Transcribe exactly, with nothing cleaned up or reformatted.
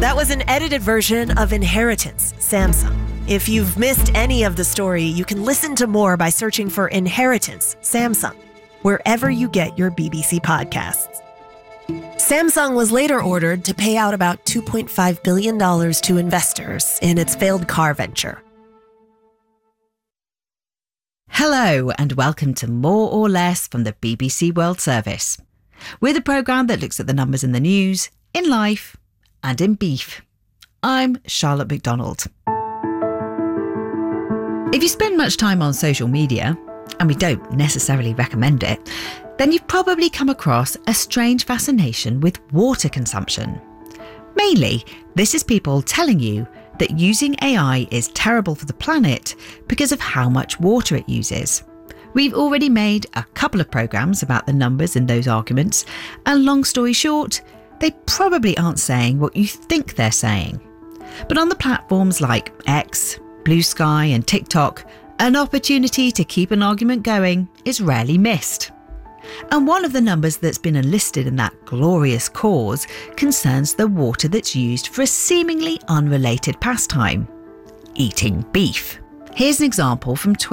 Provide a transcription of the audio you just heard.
That was an edited version of Inheritance, Samsung. If you've missed any of the story, you can listen to more by searching for Inheritance, Samsung, wherever you get your B B C podcasts. Samsung was later ordered to pay out about two point five billion dollars to investors in its failed car venture. Hello and welcome to More or Less from the B B C World Service. We're the programme that looks at the numbers in the news, in life and in beef. I'm Charlotte McDonald. If you spend much time on social media, and we don't necessarily recommend it, then you've probably come across a strange fascination with water consumption. Mainly, this is people telling you that using A I is terrible for the planet because of how much water it uses. We've already made a couple of programmes about the numbers in those arguments, and long story short, they probably aren't saying what you think they're saying. But on the platforms like X, Blue Sky and TikTok, an opportunity to keep an argument going is rarely missed. And one of the numbers that's been enlisted in that glorious cause concerns the water that's used for a seemingly unrelated pastime: eating beef. Here's an example from Twitter.